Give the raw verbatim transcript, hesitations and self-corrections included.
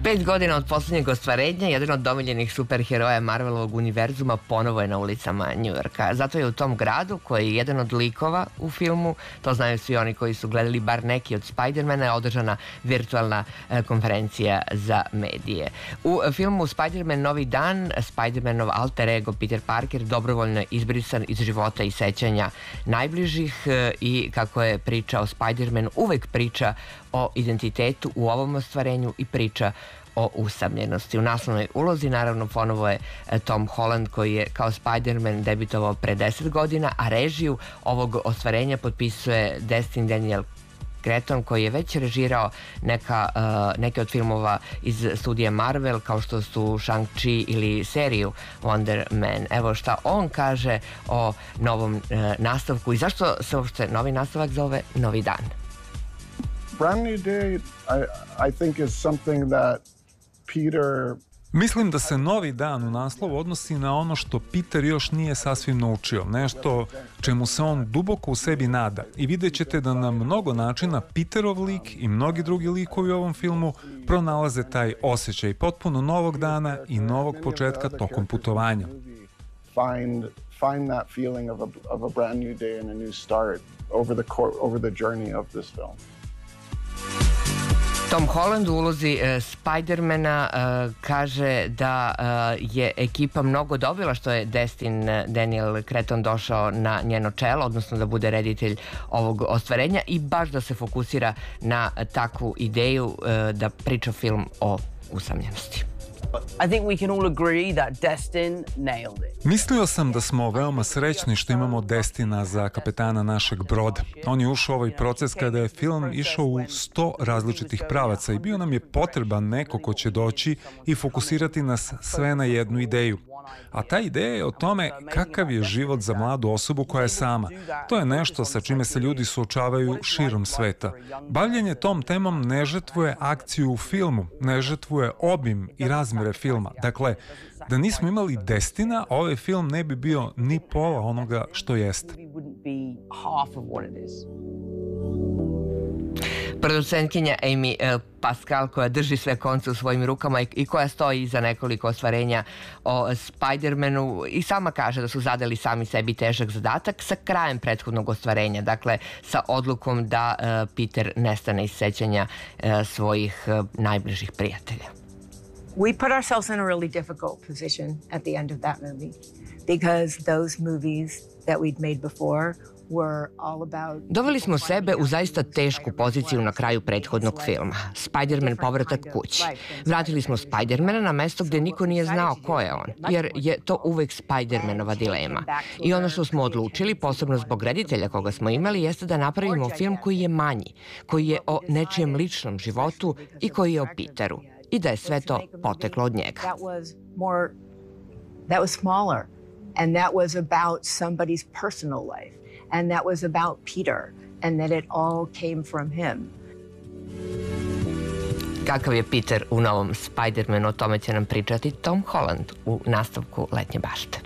Pet godina od poslednjeg ostvarenja, jedan od domiljenih superheroja Marvelovog univerzuma ponovo je na ulicama Njujorka. Zato je u tom gradu, koji je jedan od likova u filmu, to znaju svi oni koji su gledali bar neki od Spider-mana, je održana virtualna konferencija za medije. U filmu Spider-Man Novi dan, Spider-Manov alter ego Peter Parker dobrovoljno je izbrisan iz života i sećanja najbližih i kako je priča o Spider-Man uvek priča o identitetu u ovom ostvarenju i priča o usamljenosti. U naslovnoj ulozi naravno ponovo je Tom Holland koji je kao Spider-Man debitovao pre deset godina, a režiju ovog ostvarenja potpisuje Destin Daniel Cretton koji je već režirao neka, uh, neke od filmova iz studija Marvel kao što su Shang-Chi ili seriju Wonder Man. Evo šta on kaže o novom uh, nastavku i zašto se uopšte novi nastavak zove Novi dan. Brand New Day, I, I think is something that Peter... Mislim da se Novi dan u naslovu odnosi na ono što Peter još nije sasvim naučio, nešto čemu se on duboko u sebi nada. I vidjet ćete da na mnogo načina Peterov lik i mnogi drugi likovi u ovom filmu pronalaze taj osjećaj potpuno novog dana i novog početka tokom putovanja. Find, find that feeling of a, of a brand new day and a new start over the, over the journey of this film. Tom Holland u ulozi uh, Spider-mana uh, kaže da uh, je ekipa mnogo dobila što je Destin Daniel Cretton došao na njeno čelo, odnosno da bude reditelj ovog ostvarenja i baš da se fokusira na takvu ideju uh, da priča film o usamljenosti. I think we can all agree that Destin nailed it. Mislio sam da smo veoma srećni što imamo Destina za kapetana našeg broda. On je ušao u ovaj proces kada je film išao u sto različitih pravaca i bio nam je potreban neko ko će doći i fokusirati nas sve na jednu ideju. A ta ideja je o tome kakav je život za mladu osobu koja je sama. To je nešto sa čime se ljudi suočavaju širom sveta. Bavljenje tom temom ne žrtvuje akciju u filmu, ne žrtvuje obim i razmjere filma. Dakle, da nismo imali Destina, ovaj film ne bi bio ni pola onoga što jeste. Producentkinja Amy Pascal koja drži sve konce u svojim rukama i koja stoji iza nekoliko ostvarenja o Spider-manu i sama kaže da su zadali sami sebi težak zadatak sa krajem prethodnog ostvarenja, dakle sa odlukom da uh, Peter nestane iz sećanja uh, svojih uh, najbližih prijatelja. We put ourselves in a really difficult position at the end of that movie because those movies that we'd made before Doveli smo sebe u zaista tešku poziciju na kraju prethodnog filma. Spider-Man povratak kući. Vratili smo Spider-mana na mesto gde niko nije znao ko je on, jer je to uvek Spider-manova dilema. I ono što smo odlučili, posebno zbog reditelja koga smo imali, jeste da napravimo film koji je manji, koji je o nečijem ličnom životu i koji je o Peteru. I da je sve to poteklo od njega. That was smaller, and that was about somebody's personal life. And that was about Peter, and that it all came from him. Kakav je Peter u novom Spider-manu, o tome će nam pričati Tom Holland u nastavku Letnje bašte.